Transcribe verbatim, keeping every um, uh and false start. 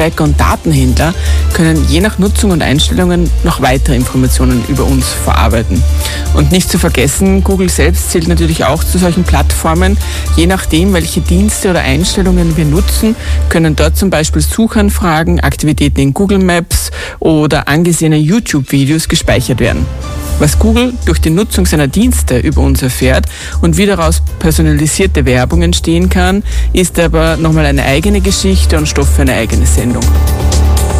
und Datenhändler können je nach Nutzung und Einstellungen noch weitere Informationen über uns verarbeiten. Und nicht zu vergessen, Google selbst zählt natürlich auch zu solchen Plattformen. Je nachdem, welche Dienste oder Einstellungen wir nutzen, können dort zum Beispiel Suchanfragen, Aktivitäten in Google Maps oder angesehene YouTube-Videos gespeichert werden. Was Google durch die Nutzung seiner Dienste über uns erfährt und wie daraus personalisierte Werbung entstehen kann, ist aber nochmal eine eigene Geschichte und Stoff für eine eigene Sendung.